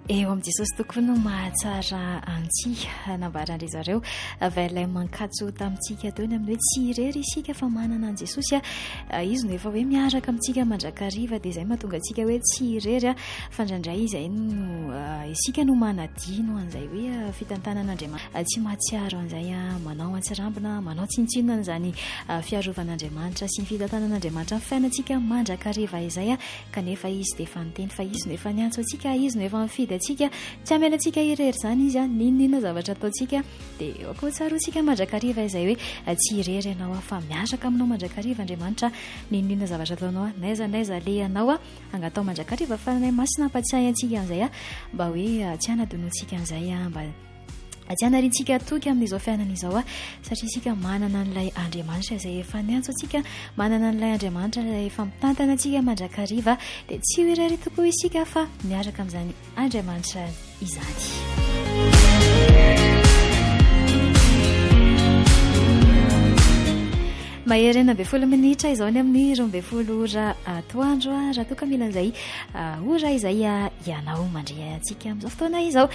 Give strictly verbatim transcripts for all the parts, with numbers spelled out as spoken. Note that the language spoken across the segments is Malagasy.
eo amin'i Jesosy tokoa no mahatsara antsika nambarandry zareo availay mankatso tamintsika tony amin'ny hoe tsy irery isika fa manana an Jesosy a izy no efa hoe miaraka amintsika mandrakariva dia izay mahatonga antsika hoe tsy irery a fandrandray izay no isika no manadino an'izay hoe fitantanan'Andriamanitra tsy mahatsiaro an'izay a manao antsirambina manao tsinontsinona an'izany fiarovan'Andriamanitra sy ny fitantanan'Andriamanitra amin'ny fiainantsika mandrakariva izay a kanefa izy dia efa niteny fa izy no efa niantso antsika izy no efa mifidy antsika tsy amelantsika irery izany izy a ninonina zavatra ataontsika dia eo koa tsaroantsika mandrakariva izay hoe tsy irery ianao a fa miaraka aminao mandrakariva Andriamanitra ninonina zavatra ataonao a naiza naiza le ianao a angatao mandrakariva fa nay masina ampatsiahy antsika an'izay a mba hoe tsy anadonontsika an'izay a mba tsy anarintsika toky amin'izao fiainana izao a satria isika manana an'ilay Andriamanitra izay efa niantso antsika manana an'ilay Andriamanitra ilay efa mitantana antsika mandrakariva dia tsy ho irery tokoa isika fa miaraka amin'izany Andriamanitra izany. Mahery enina ambin'ny folo minitra izao ny amin'ny roa ambin'ny folo ora atoandro a raha toa ka mila an'izay ora izay ianao mandre antsika amin'izao fotoana izao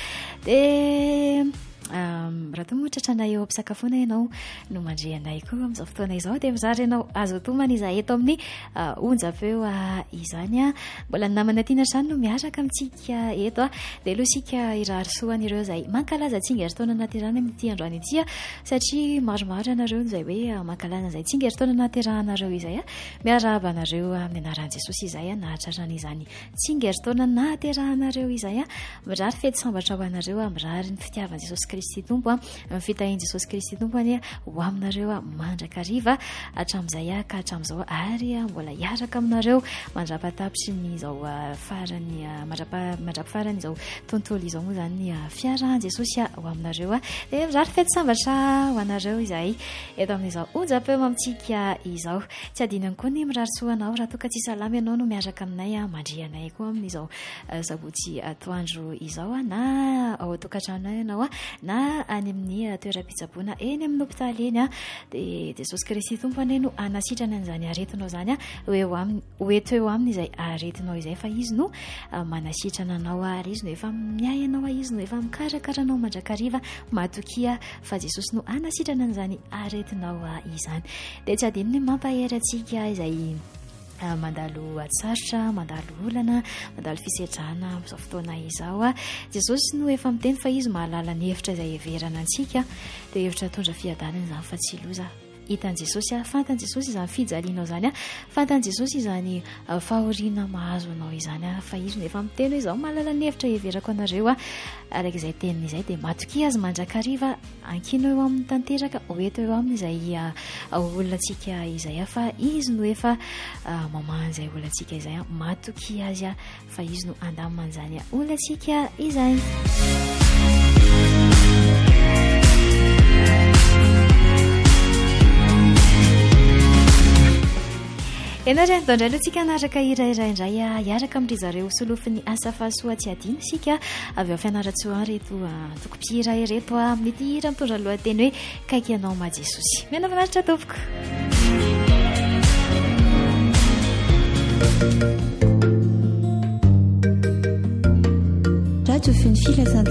dia raha toa moa tratranay eo ampisakafoana ianao no mandre anay koa amin'izao fotoana izao dia mizary ianao azo tomana izahay eto amin'ny onjam-peo izany a mbola ny namana tiana trano no miaraka amintsika eto a dia aloha isika iraharosoan'ireo izay mankalaza tsingeritaona naterahana amin'ity androany ity a satria maromaro ianareo izay hoe mankalaza izay tsingeritaona naterahanareo izay a miarahaba anareo amin'ny anaran'i Jesosy izay a nahatraran'izany tsingeritaona naterahanareo izay a mirary fety sambatra ho anareo a mirary ny fitiavan'i Jesosy Kristy tompo a amin'ny fitahian'i Jesosy Kristy tompo any ho aminareo a mandrakariva hatramin'izay a ka hatramin'izao ary a mbola hiaraka aminareo mandrapatapitry ny izao farany mandrapa mandrapa farany izao tontolo izao moa izany ny fiarahan'i Jesosy a ho aminareo a dia mirary fety sambatra ho anareo izay eto amin'izao onjam-peo amintsika izao tsy adinany koa ny mirary soanao raha toa ka tsy salama ianao no miaraka aminay a mandre anay koa amin'izao sabotsy atoandro izao a na ao an-tokantrano ianao a na any amin'ny toeram-pitsaboana eny amin'ny hopitaly eny a dia Jesosy Kristy tompony no anasitrana an'izany aretinao izany a hoeto eo aminy izay aretinao izay fa izy no manasitrana anao ary izy no efa miay anao a izy no efa mikarakaranao mandrakariva matokia fa Jesosy no anasitrana an'izany aretinao izany dia tsy adino ny mampahery antsika izay mandalo atsarotra mandalo olana mandalo fisetrahana amin'izao fotoana izao a Jesosy no efa miteny fa izy mahalala ny hevitra izay heverana antsika dia hevitra tondra fiadanana izany fa tsy loza hitan'i Jesosy a fantan'i Jesosy izany fijalianao izany a fantan'i Jesosy izany fahoriana mahazo anao izany a fa izy no efa miteny hoe izao mahalala ny hevitra heverako anareo a araka izay teniny izay dia matokia azy mandrakariva ankino eo amin'ny tanteraka hoeto eo aminy izay olonantsika izay a fa izy no efa maman'izay olonantsika izay a matokia azy a fa izy no andaman'izany a olonantsika izay. Ianareo andondray aloha tsika anaraka irairaindray hiaraka amin'ry zareo solofiny asa fahasoa tsy adino isika avy ao fianaratsoa reto tokopihira reto amin'ity hira mitondra lohateny hoe kaiky ianao ma Jesosy miana finaritra tompoko. Radio Fun Filazana